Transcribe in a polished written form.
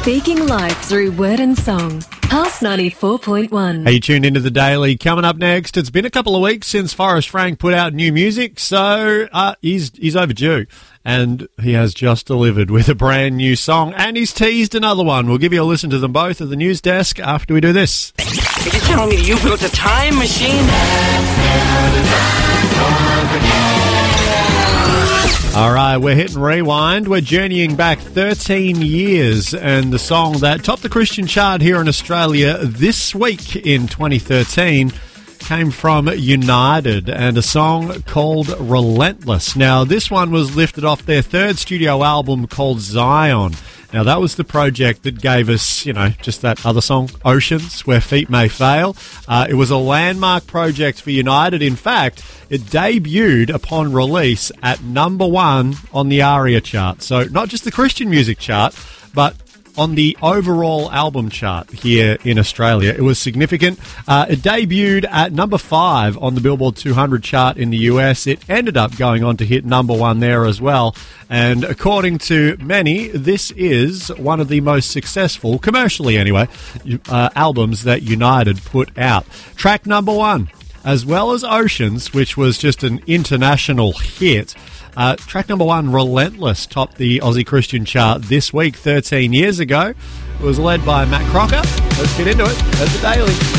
Speaking live through word and song. Pulse 94.1. Hey, you tuned into the Daily. Coming up next, it's been a couple of weeks since Forrest Frank put out new music, so he's overdue. And he has just delivered with a brand new song, and he's teased another one. We'll give you a listen to them both at the news desk after we do this. Are you telling me that you built a time machine? All right, we're hitting rewind. We're journeying back 13 years, and the song that topped the Christian chart here in Australia this week in 2013 came from United, and a song called Relentless. Now, this one was lifted off their third studio album called Zion. Now, that was the project that gave us, just that other song, Oceans, Where Feet May Fail. It was a landmark project for United. In fact, it debuted upon release at number 1 on the ARIA chart. So not just the Christian music chart, but on the overall album chart here in Australia. It was significant. It debuted at number 5 on the Billboard 200 chart in the US. It ended up going on to hit number 1 there as well. And according to many, this is one of the most successful, commercially anyway, albums that United put out. Track number 1, as well as Oceans, which was just an international hit. Track number 1, Relentless, topped the Aussie Christian chart this week, 13 years ago. It was led by Matt Crocker. Let's get into it. That's the Daily.